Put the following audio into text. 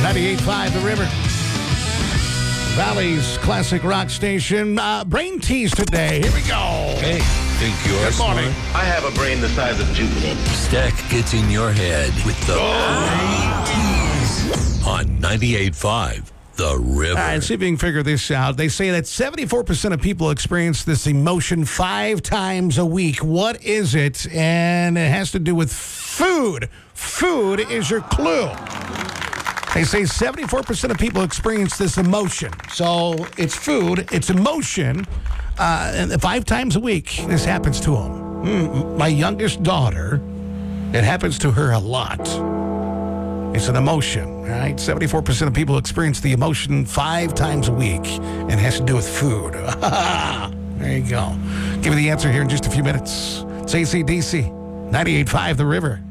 98.5 The River. Valley's classic rock station. Brain tease today. Here we go. Hey, think you're Good morning. smart? I have a brain the size of Jupiter. Stack gets in your head with the Brain Tease on 98.5 The River. All right, see if you can figure this out. They say that 74% of people experience this emotion 5 times a week. What is it? And it has to do with food. Food is your clue. They say 74% of people experience this emotion. So it's food, it's emotion, and 5 times a week this happens to them. My youngest daughter, it happens to her a lot. It's an emotion, right? 74% of people experience the emotion 5 times a week, and it has to do with food. There you go. Give me the answer here in just a few minutes. It's AC/DC, 98.5 The River.